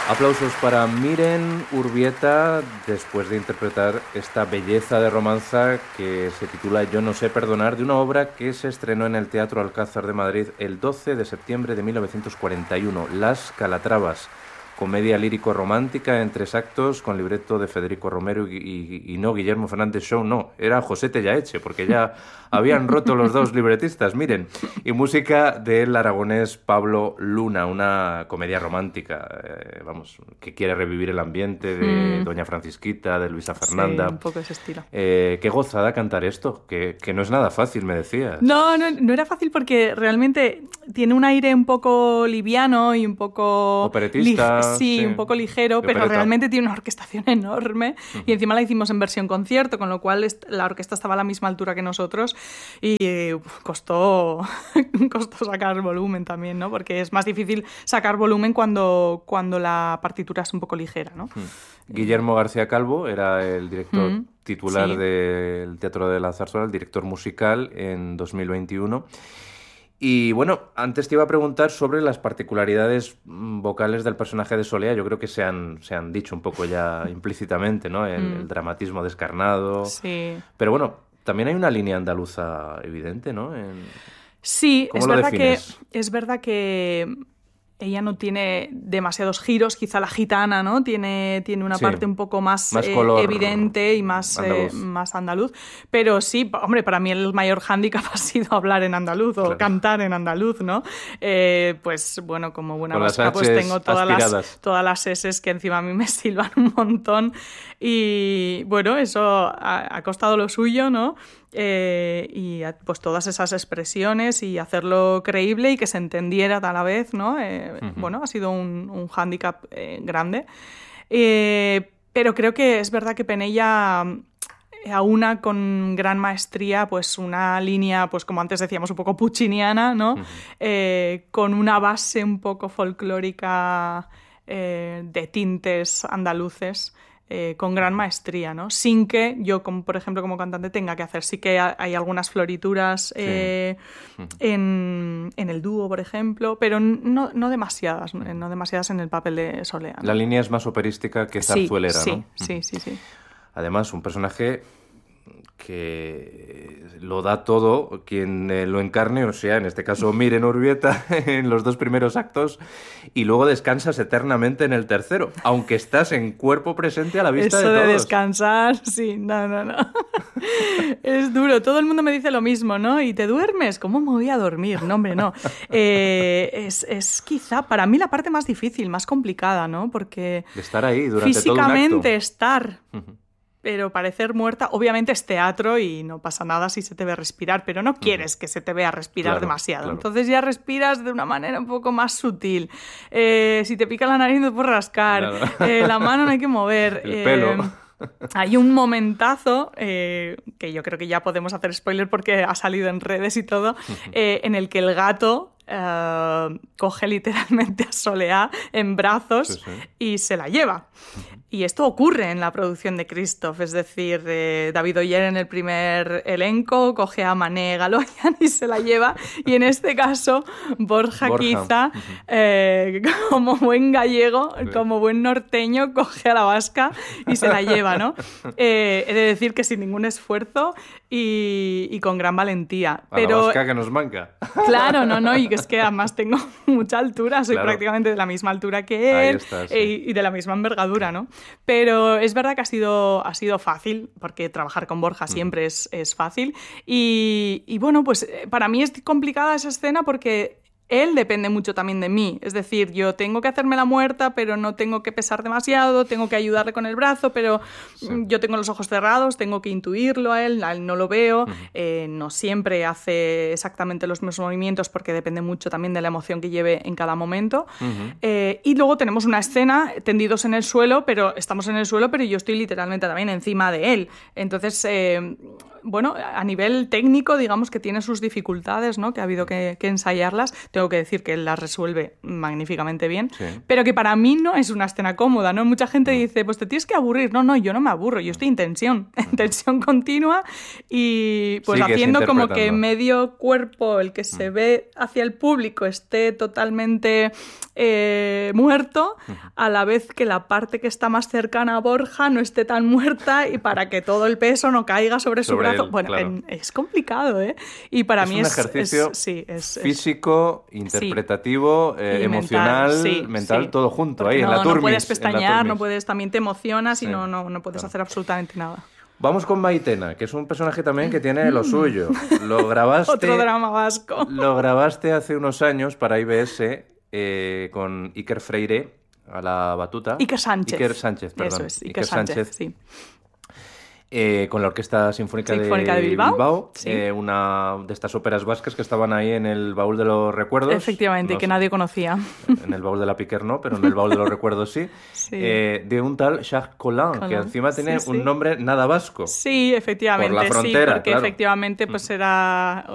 Aplausos para Miren Urbieta después de interpretar esta belleza de romanza que se titula Yo no sé perdonar, de una obra que se estrenó en el Teatro Alcázar de Madrid el 12 de septiembre de 1941, Las Calatravas, comedia lírico-romántica en 3 actos con libreto de Federico Romero y no Guillermo Fernández Show, no, era José Tellaeche, porque ya habían roto los dos libretistas, miren, y música del aragonés Pablo Luna, una comedia romántica, que quiere revivir el ambiente de Doña Francisquita, de Luisa Fernanda. Sí, un poco ese estilo. Qué gozada cantar esto, que no es nada fácil, me decías. No era fácil porque realmente tiene un aire un poco liviano y un poco... Operetista. Sí, un poco ligero, pero realmente tiene una orquestación enorme y encima la hicimos en versión concierto, con lo cual la orquesta estaba a la misma altura que nosotros y costó sacar volumen también, ¿no? Porque es más difícil sacar volumen cuando la partitura es un poco ligera, ¿no? Guillermo García Calvo era el director titular del Teatro de la Zarzuela, el director musical en 2021. Y bueno, antes te iba a preguntar sobre las particularidades vocales del personaje de Soleá. Yo creo que se han dicho un poco ya implícitamente, ¿no? El dramatismo descarnado. Sí. Pero bueno, también hay una línea andaluza evidente, ¿no? Sí, ¿Cómo lo defines? Es verdad que ella no tiene demasiados giros, quizá la gitana, ¿no? Tiene una parte un poco más evidente y más andaluz. Pero sí, hombre, para mí el mayor hándicap ha sido hablar en andaluz o cantar en andaluz, ¿no? Pues bueno, como buena vasca, pues tengo todas las eses que encima a mí me silban un montón. Y bueno, eso ha costado lo suyo, ¿no? Y pues todas esas expresiones y hacerlo creíble y que se entendiera a la vez, ¿no? Bueno, ha sido un hándicap grande. Pero creo que es verdad que Penella aúna con gran maestría pues una línea, pues como antes decíamos, un poco pucciniana, ¿no? Con una base un poco folclórica de tintes andaluces. Con gran maestría, ¿no? Sin que yo, por ejemplo, como cantante tenga que hacer. Sí que hay algunas florituras en el dúo, por ejemplo, pero no demasiadas en el papel de Soleá, ¿no? La línea es más operística que zarzuelera, ¿no? Sí. Además, un personaje que lo da todo quien lo encarne, o sea, en este caso Miren Urbieta en los 2 primeros actos y luego descansas eternamente en el tercero, aunque estás en cuerpo presente a la vista de todos. Eso de descansar, sí, no. Es duro, todo el mundo me dice lo mismo, ¿no? ¿Y te duermes? ¿Cómo me voy a dormir? No, hombre, no. Es quizá para mí la parte más difícil, más complicada, ¿no? Porque de estar ahí durante físicamente todo un acto. Estar... Pero parecer muerta, obviamente es teatro y no pasa nada si se te ve respirar, pero no quieres que se te vea respirar demasiado. Claro. Entonces ya respiras de una manera un poco más sutil. Si te pica la nariz no te puedes rascar, la mano no hay que mover. El pelo. Hay un momentazo, que yo creo que ya podemos hacer spoiler porque ha salido en redes y todo, en el que el gato... coge literalmente a Soleá en brazos y se la lleva. Y esto ocurre en la producción de Christoph, es decir, David Oyer en el primer elenco coge a Mané Galoyan y se la lleva, y en este caso Borja. Quizá, como buen gallego, como buen norteño, coge a la vasca y se la lleva, ¿no? He de decir que sin ningún esfuerzo y con gran valentía. Pero la vasca que nos manca. Claro, no, y que es que además tengo mucha altura, soy prácticamente de la misma altura que él. Está, y de la misma envergadura, ¿no? Pero es verdad que ha sido fácil, porque trabajar con Borja siempre es fácil. Y bueno, pues para mí es complicada esa escena porque él depende mucho también de mí. Es decir, yo tengo que hacerme la muerta, pero no tengo que pesar demasiado, tengo que ayudarle con el brazo, pero yo tengo los ojos cerrados, tengo que intuirlo a él no lo veo. No siempre hace exactamente los mismos movimientos porque depende mucho también de la emoción que lleve en cada momento. Y luego tenemos una escena tendidos en el suelo, pero estamos en el suelo, pero yo estoy literalmente también encima de él. Entonces... bueno, a nivel técnico, digamos que tiene sus dificultades, ¿no? Que ha habido que ensayarlas. Tengo que decir que él las resuelve magníficamente bien, pero que para mí no es una escena cómoda, ¿no? Mucha gente dice, pues te tienes que aburrir. No, yo no me aburro, yo estoy en tensión continua y pues haciendo como que medio cuerpo, el que se ve hacia el público, esté totalmente muerto, a la vez que la parte que está más cercana a Borja no esté tan muerta y para que todo el peso no caiga sobre su brazo. Bueno, claro. Es complicado, ¿eh? Y para mí un ejercicio físico, interpretativo, emocional, mental, todo junto. Porque ahí, en la turmis, no puedes pestañear, también te emocionas y no puedes hacer absolutamente nada. Vamos con Maitena, que es un personaje también que tiene lo suyo. Lo grabaste... Otro drama vasco. Lo grabaste hace unos años para IBS con Iker Freire a la batuta. Iker Sánchez, perdón. Eso es, Iker Sánchez, sí. Con la Orquesta Sinfónica de Bilbao, sí. Una de estas óperas vascas que estaban ahí en el baúl de los recuerdos. Efectivamente, que nadie conocía. En el baúl de la Piquer no, pero en el baúl de los recuerdos sí. De un tal Jacques Collin, que encima tiene un nombre nada vasco. Sí, efectivamente. Por la frontera, porque efectivamente pues era